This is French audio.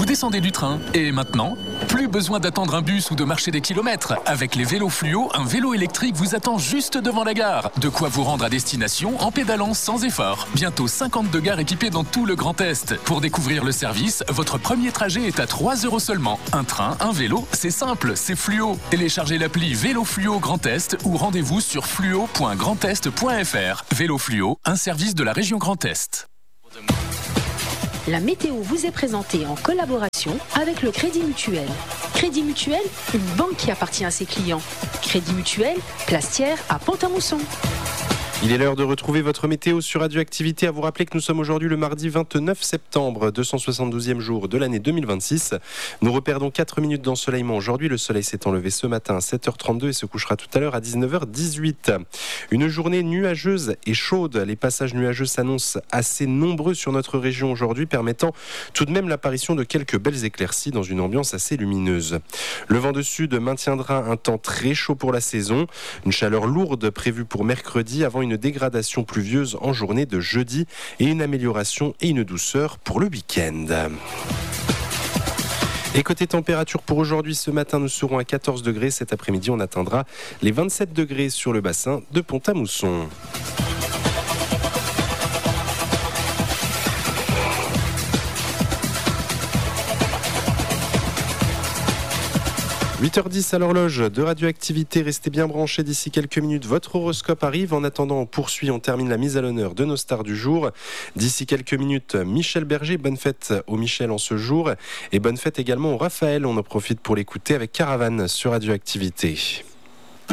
descendez du train. Et maintenant, plus besoin d'attendre un bus ou de marcher des kilomètres. Avec les vélos fluo, un vélo électrique vous attend juste devant la gare. De quoi vous rendre à destination en pédalant sans effort. Bientôt 52 gares équipées dans tout le Grand Est. Pour découvrir le service, votre premier trajet est à 3 € seulement. Un train, un vélo, c'est simple, c'est fluo. Téléchargez l'appli Vélo Fluo Grand Est ou rendez-vous sur fluo.grandest.fr. Vélo Fluo, un service de la région Grand Est. La météo vous est présentée en collaboration avec le Crédit Mutuel. Crédit Mutuel, une banque qui appartient à ses clients. Crédit Mutuel, Plastière à Pont-à-Mousson. Il est l'heure de retrouver votre météo sur Radioactivité. À vous rappeler que nous sommes aujourd'hui le mardi 29 septembre, 272e jour de l'année 2026. Nous reperdons 4 minutes d'ensoleillement aujourd'hui. Le soleil s'est enlevé ce matin à 7h32 et se couchera tout à l'heure à 19h18. Une journée nuageuse et chaude. Les passages nuageux s'annoncent assez nombreux sur notre région aujourd'hui, permettant tout de même l'apparition de quelques belles éclaircies dans une ambiance assez lumineuse. Le vent de sud maintiendra un temps très chaud pour la saison. Une chaleur lourde prévue pour mercredi avant une dégradation pluvieuse en journée de jeudi et une amélioration et une douceur pour le week-end. Et côté température pour aujourd'hui, ce matin nous serons à 14 degrés. Cet après-midi on atteindra les 27 degrés sur le bassin de Pont-à-Mousson. 8h10 à l'horloge de Radioactivité. Restez bien branchés d'ici quelques minutes. Votre horoscope arrive. En attendant, on poursuit, on termine la mise à l'honneur de nos stars du jour. D'ici quelques minutes, Michel Berger. Bonne fête au Michel en ce jour. Et bonne fête également au Raphaël. On en profite pour l'écouter avec Caravane sur Radioactivité.